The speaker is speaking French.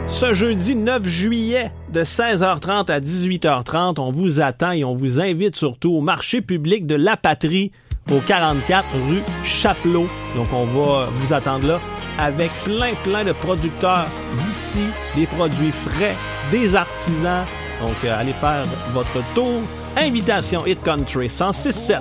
Ce jeudi 9 juillet, de 16h30 à 18h30, on vous attend et on vous invite surtout au marché public de La Patrie, au 44 rue Chapelot. Donc, on va vous attendre là avec plein de producteurs d'ici, des produits frais, des artisans. Donc, allez faire votre tour. Invitation Hit Country 106.7.